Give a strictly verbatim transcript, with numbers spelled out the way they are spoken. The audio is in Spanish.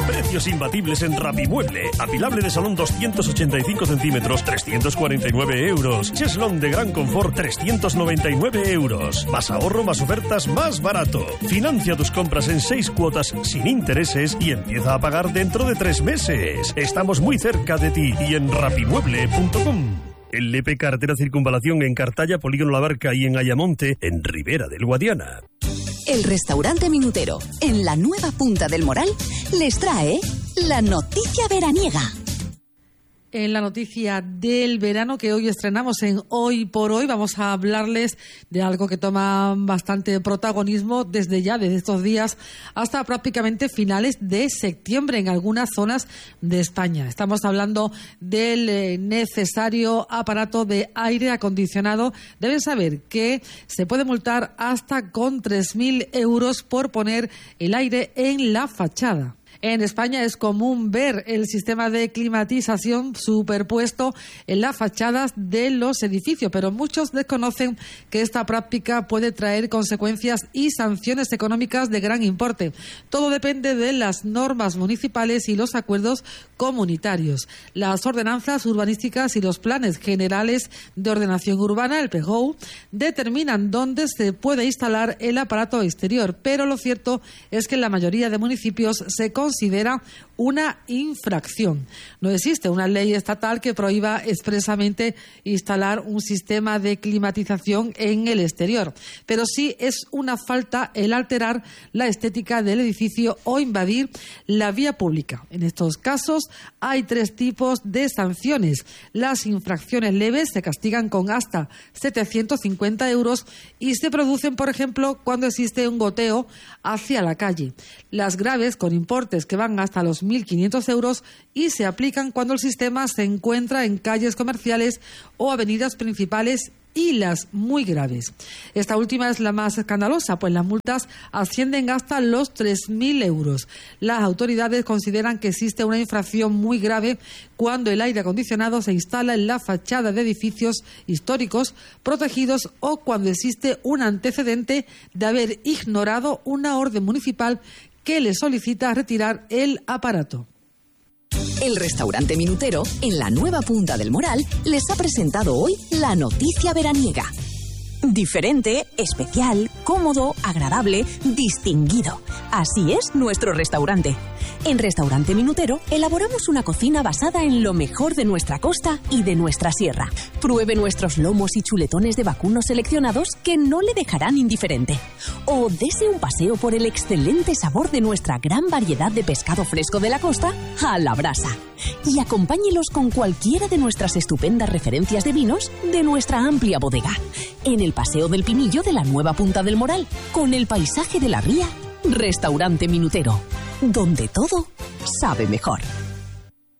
Precios imbatibles en Rapimueble. Apilable de salón doscientos ochenta y cinco centímetros, trescientos cuarenta y nueve euros. Cheslón de gran confort, trescientos noventa y nueve euros. Más ahorro, más ofertas, más barato. Financia tus compras en seis cuotas sin intereses y empieza a pagar dentro de tres meses. Estamos muy cerca de ti y en rapimueble punto com. El L P Carretera Circunvalación en Cartaya, Polígono La Barca y en Ayamonte, en Ribera del Guadiana. El restaurante Minutero, en la nueva Punta del Moral, les trae la noticia veraniega. En la noticia del verano que hoy estrenamos en Hoy por Hoy, vamos a hablarles de algo que toma bastante protagonismo desde ya, desde estos días hasta prácticamente finales de septiembre en algunas zonas de España. Estamos hablando del eh, necesario aparato de aire acondicionado. Deben saber que se puede multar hasta con tres mil euros por poner el aire en la fachada. En España es común ver el sistema de climatización superpuesto en las fachadas de los edificios, pero muchos desconocen que esta práctica puede traer consecuencias y sanciones económicas de gran importe. Todo depende de las normas municipales y los acuerdos comunitarios. Las ordenanzas urbanísticas y los planes generales de ordenación urbana, el P G O U, determinan dónde se puede instalar el aparato exterior, pero lo cierto es que en la mayoría de municipios se considera una infracción. No existe una ley estatal que prohíba expresamente instalar un sistema de climatización en el exterior, pero sí es una falta el alterar la estética del edificio o invadir la vía pública. En estos casos hay tres tipos de sanciones. Las infracciones leves se castigan con hasta setecientos cincuenta euros y se producen, por ejemplo, cuando existe un goteo hacia la calle. Las graves, con importes que van hasta los mil quinientos euros, y se aplican cuando el sistema se encuentra en calles comerciales o avenidas principales, y las muy graves. Esta última es la más escandalosa, pues las multas ascienden hasta los tres mil euros. Las autoridades consideran que existe una infracción muy grave cuando el aire acondicionado se instala en la fachada de edificios históricos protegidos o cuando existe un antecedente de haber ignorado una orden municipal que le solicita retirar el aparato. El restaurante Minutero, en la nueva Punta del Moral, les ha presentado hoy la noticia veraniega. Diferente, especial, cómodo, agradable, distinguido. Así es nuestro restaurante. En Restaurante Minutero elaboramos una cocina basada en lo mejor de nuestra costa y de nuestra sierra. Pruebe nuestros lomos y chuletones de vacuno seleccionados que no le dejarán indiferente. O dese un paseo por el excelente sabor de nuestra gran variedad de pescado fresco de la costa a la brasa. Y acompáñelos con cualquiera de nuestras estupendas referencias de vinos de nuestra amplia bodega. En el Paseo del Pinillo de la nueva Punta del Moral, con el paisaje de la ría, Restaurante Minutero, donde todo sabe mejor.